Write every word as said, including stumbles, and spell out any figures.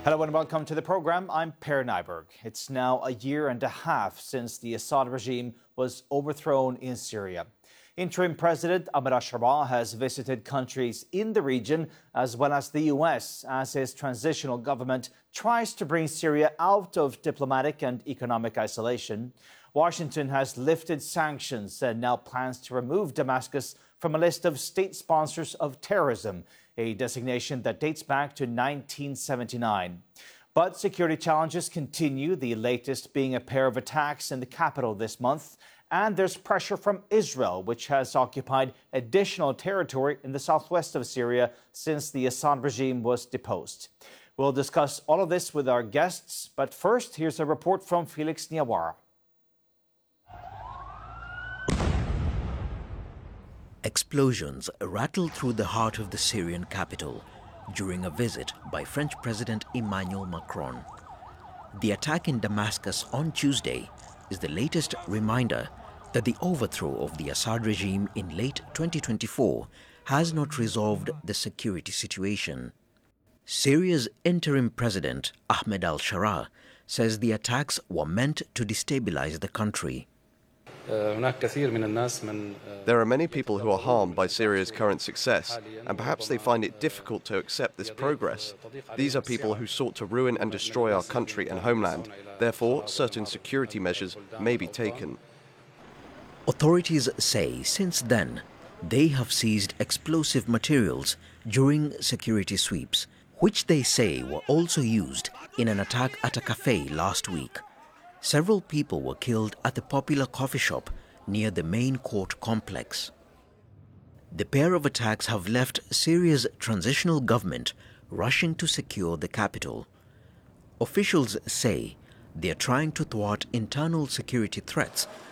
Hello and welcome to the program. I'm Per Nyberg. It's now a year and a half since the Assad regime was overthrown in Syria. Interim President Ahmed al-Sharaa has visited countries in the region as well as the U S as his transitional government tries to bring Syria out of diplomatic and economic isolation. Washington has lifted sanctions and now plans to remove Damascus from a list of state sponsors of terrorism, a designation that dates back to nineteen seventy-nine. But security challenges continue, the latest being a pair of attacks in the capital this month. And there's pressure from Israel, which has occupied additional territory in the southwest of Syria since the Assad regime was deposed. We'll discuss all of this with our guests, but first, here's a report from Felix Niawara. Explosions rattled through the heart of the Syrian capital during a visit by French President Emmanuel Macron. The attack in Damascus on Tuesday is the latest reminder that the overthrow of the Assad regime in late twenty twenty-four has not resolved the security situation. Syria's interim president, Ahmed al-Sharaa, says the attacks were meant to destabilize the country. There are many people who are harmed by Syria's current success, and perhaps they find it difficult to accept this progress. These are people who sought to ruin and destroy our country and homeland. Therefore, certain security measures may be taken. Authorities say since then, they have seized explosive materials during security sweeps, which they say were also used in an attack at a cafe last week. Several people were killed at the popular coffee shop near the main court complex. The pair of attacks have left Syria's transitional government rushing to secure the capital. Officials say they are trying to thwart internal security threats